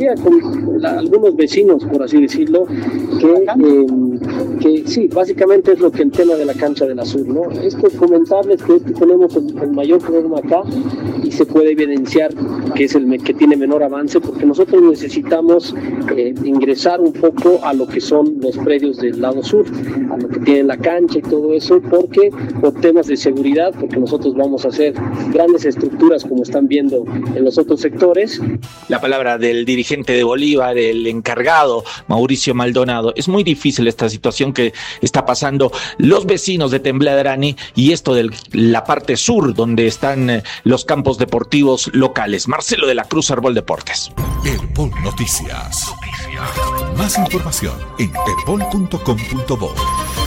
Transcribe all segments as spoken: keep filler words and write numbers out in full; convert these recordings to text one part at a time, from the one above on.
diría con la, algunos vecinos, por así decirlo, que, eh, que sí, básicamente es lo que el tema de la cancha del Azul, ¿no? Esto es comentarles que este tenemos el, el mayor problema acá y se puede evidenciar que es el que tiene menor avance, porque nosotros necesitamos eh, ingresar un poco a lo que son los predios del lado sur, a lo que tiene la cancha y todo eso, porque por temas de seguridad, porque nosotros vamos a hacer grandes estructuras como están viendo en los otros sectores. La palabra del dirigente de Bolívar, el encargado, Mauricio Maldonado. Es muy difícil esta situación que está pasando los vecinos de Tembladrani y esto de la parte sur, donde están eh, los campos deportivos locales. Marcelo de la Cruz, Herbol Deportes. Herbol Noticias. Noticias. Más información en herbol punto com punto bo.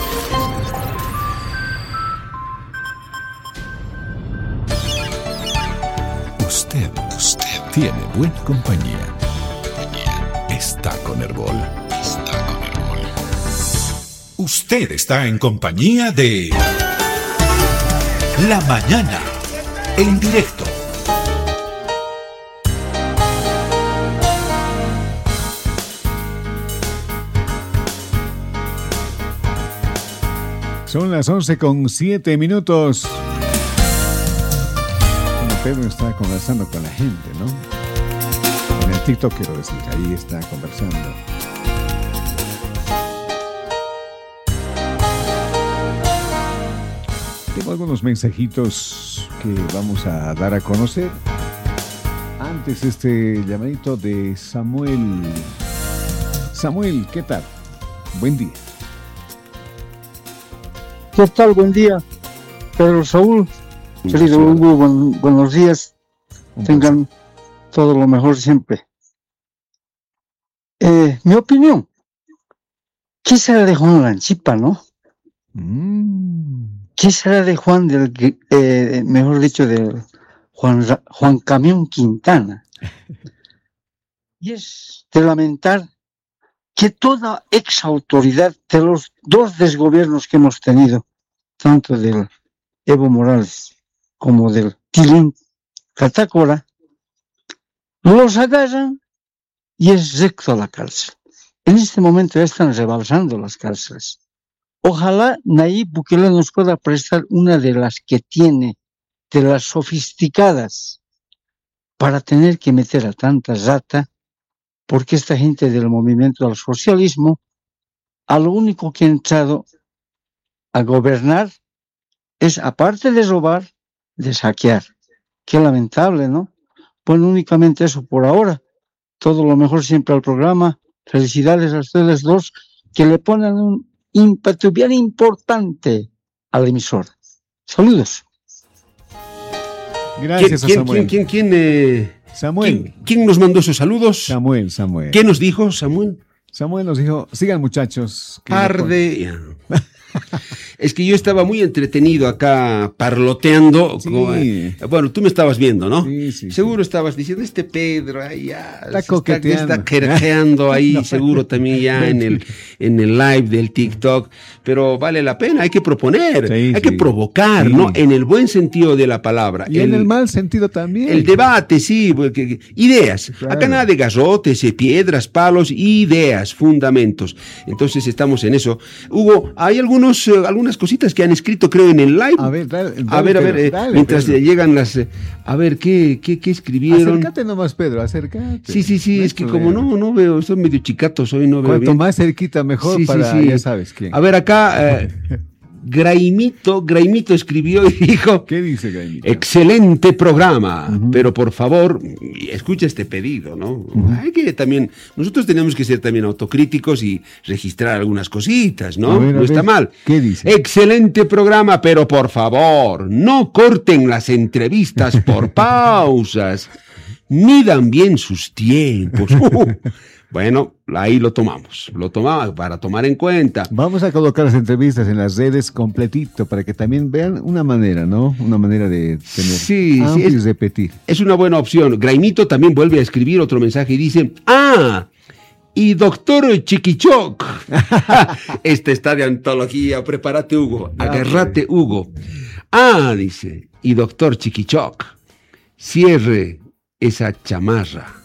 Usted, usted tiene buena compañía. Está con Herbol. Está con Herbol. Usted está en compañía de La Mañana, en directo. Son las once con siete minutos. Pedro está conversando con la gente, ¿no? En el TikTok, quiero decir, ahí está conversando. Tengo algunos mensajitos que vamos a dar a conocer. Antes este llamadito de Samuel. Samuel, ¿qué tal? Buen día. ¿Qué tal? Buen día, Pedro Saúl. Querido Hugo, buen, buenos días. Tengan todo lo mejor siempre. Eh, mi opinión, ¿qué será de Juan Lanchipa, no? Mm. ¿Qué será de Juan, del, eh, mejor dicho, de Juan, Juan Camión Quintana? Y es de lamentar que toda ex autoridad de los dos desgobiernos que hemos tenido, tanto del Evo Morales como del Tilín Catacora, los agarran y es recto a la cárcel. En este momento ya están rebalsando las cárceles. Ojalá Nayib Bukele nos pueda prestar una de las que tiene, de las sofisticadas, para tener que meter a tanta rata, porque esta gente del movimiento al socialismo, a lo único que ha entrado a gobernar es, aparte de robar, de saquear. Qué lamentable, ¿no? Bueno, únicamente eso por ahora. Todo lo mejor siempre al programa. Felicidades a ustedes dos que le ponen un ímpetu bien importante a la emisora. Saludos. Gracias ¿Quién, a Samuel. ¿Quién, quién, quién, eh, Samuel. ¿quién, quién nos mandó esos saludos? Samuel, Samuel. ¿Qué nos dijo Samuel? Samuel nos dijo, sigan muchachos. Arde. Es que yo estaba muy entretenido acá parloteando. Sí. Como, eh, bueno, tú me estabas viendo, ¿no? Sí, sí, seguro sí. estabas diciendo, este Pedro ahí ya Está se coqueteando. está querjeando ahí, No. seguro también ya en el, en el live del TikTok. Pero vale la pena, hay que proponer, Sí, hay sí. que provocar, Sí. ¿no? En el buen sentido de la palabra. Y en el mal sentido también. El debate, sí, porque, ideas. Claro. Acá nada de garrotes, eh, piedras, palos, ideas, fundamentos. Entonces estamos en eso. Hugo, hay algunos, eh, algunas cositas que han escrito, creo, en el live. A ver, dale, dale, a ver, a ver, Pedro, eh, dale, mientras Pedro. eh, llegan las... eh, a ver, ¿qué, qué, qué escribieron? Acércate nomás, Pedro, acércate. Sí, sí, sí, No es hay que problema. como no, no veo, estoy medio chicato, soy no veo Cuanto bien. más cerquita mejor Sí, sí, para, sí. ya sabes quién. A ver, acá, eh, Graimito, Graimito escribió y dijo... ¿Qué dice Gaimito? Excelente programa, Uh-huh. pero por favor, escucha este pedido, ¿no? Uh-huh. Hay que también, nosotros tenemos que ser también autocríticos y registrar algunas cositas, ¿no? A ver, a no está ver, mal. ¿qué dice? Excelente programa, pero por favor, no corten las entrevistas por pausas. Midan bien sus tiempos. Uh, bueno, ahí lo tomamos, lo tomamos para tomar en cuenta. Vamos a colocar las entrevistas en las redes completito para que también vean una manera, ¿no? Una manera de tener Sí, amplio sí, y es- repetir. Es una buena opción. Graimito también vuelve a escribir otro mensaje y dice, ¡ah! Y doctor Chiquichoc. Este está de antología. Prepárate, Hugo. Agárrate, Hugo. Ah, dice. Y doctor Chiquichoc, cierre esa chamarra.